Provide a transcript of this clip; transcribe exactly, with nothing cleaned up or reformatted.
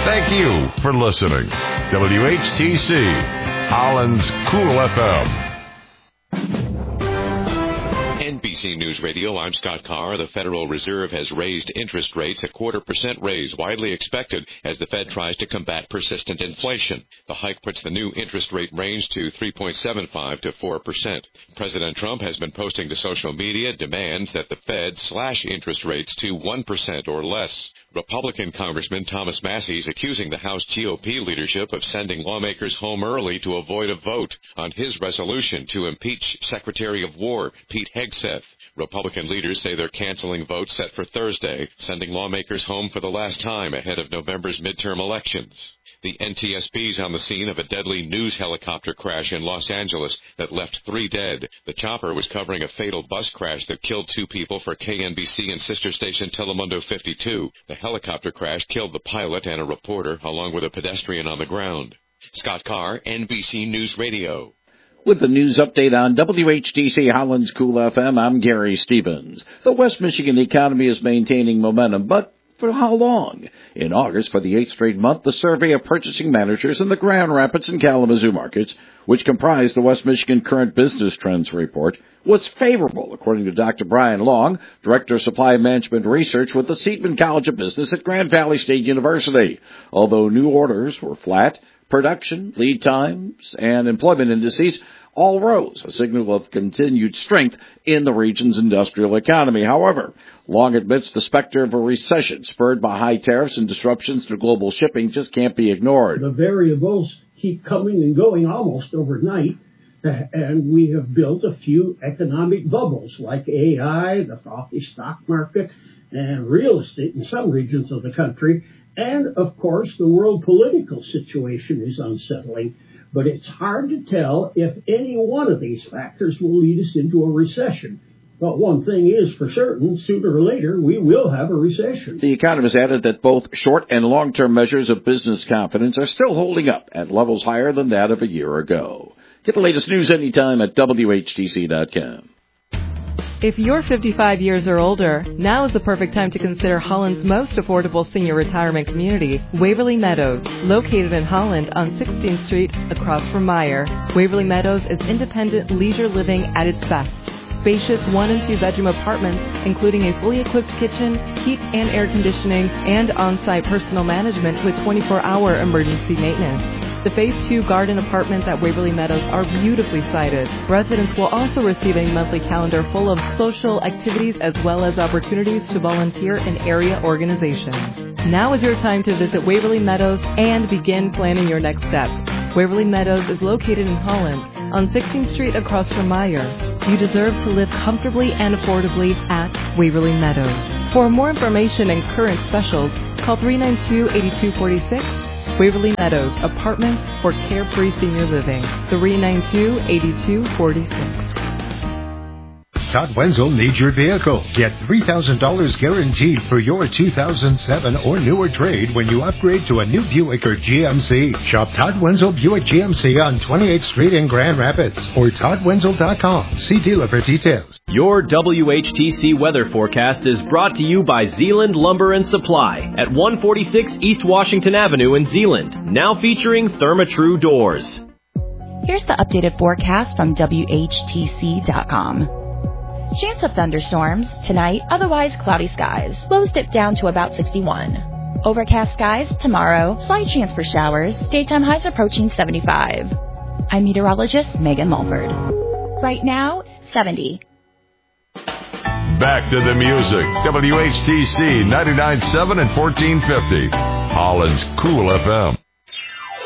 Thank you for listening. W H T C, Holland's Cool F M. N B C News Radio, I'm Scott Carr. The Federal Reserve has raised interest rates, a quarter percent raise, widely expected as the Fed tries to combat persistent inflation. The hike puts the new interest rate range to three point seven five to four percent. President Trump has been posting to social media demands that the Fed slash interest rates to one percent or less. Republican Congressman Thomas Massie is accusing the House G O P leadership of sending lawmakers home early to avoid a vote on his resolution to impeach Secretary of War Pete Hegseth. Republican leaders say they're canceling votes set for Thursday, sending lawmakers home for the last time ahead of November's midterm elections. The N T S B's on the scene of a deadly news helicopter crash in Los Angeles that left three dead. The chopper was covering a fatal bus crash that killed two people for K N B C and sister station Telemundo fifty-two. The helicopter crash killed the pilot and a reporter, along with a pedestrian on the ground. Scott Carr, N B C News Radio. With the news update on W H T C Holland's Cool F M, I'm Gary Stevens. The West Michigan economy is maintaining momentum, but for how long? In August, for the eighth straight month, the survey of purchasing managers in the Grand Rapids and Kalamazoo markets, which comprised the West Michigan Current Business Trends Report, was favorable, according to Doctor Brian Long, Director of Supply Management Research with the Seidman College of Business at Grand Valley State University. Although new orders were flat, production, lead times, and employment indices all rose, a signal of continued strength in the region's industrial economy. However, Long admits the specter of a recession spurred by high tariffs and disruptions to global shipping just can't be ignored. The variables keep coming and going almost overnight, and we have built a few economic bubbles like A I, the frothy stock market, and real estate in some regions of the country. And, of course, the world political situation is unsettling. But it's hard to tell if any one of these factors will lead us into a recession. But one thing is for certain, sooner or later, we will have a recession. The economist added that both short and long-term measures of business confidence are still holding up at levels higher than that of a year ago. Get the latest news anytime at W H T C dot com. If you're fifty-five years or older, now is the perfect time to consider Holland's most affordable senior retirement community, Waverly Meadows, located in Holland on sixteenth Street across from Meyer. Waverly Meadows is independent leisure living at its best. Spacious one and two bedroom apartments, including a fully equipped kitchen, heat and air conditioning, and on-site personal management with twenty-four hour emergency maintenance. The Phase two garden apartments at Waverly Meadows are beautifully sited. Residents will also receive a monthly calendar full of social activities as well as opportunities to volunteer in area organizations. Now is your time to visit Waverly Meadows and begin planning your next step. Waverly Meadows is located in Holland on sixteenth Street across from Meyer. You deserve to live comfortably and affordably at Waverly Meadows. For more information and current specials, call three nine two, eight two four six. Waverly Meadows, apartments for carefree senior living. three nine two, eight two four six. Todd Wenzel needs your vehicle. Get three thousand dollars guaranteed for your two thousand seven or newer trade when you upgrade to a new Buick or G M C. Shop Todd Wenzel Buick G M C on twenty-eighth Street in Grand Rapids or Todd Wenzel dot com. See dealer for details. Your W H T C weather forecast is brought to you by Zeeland Lumber and Supply at one forty-six East Washington Avenue in Zeeland, now featuring Therma-Tru doors. Here's the updated forecast from W H T C dot com. Chance of thunderstorms tonight, otherwise cloudy skies. Lows dip down to about sixty-one. Overcast skies tomorrow, slight chance for showers. Daytime highs approaching seventy-five. I'm meteorologist Megan Mulford. Right now, seventy. Back to the music. W H T C ninety-nine point seven and fourteen fifty. Holland's Cool F M.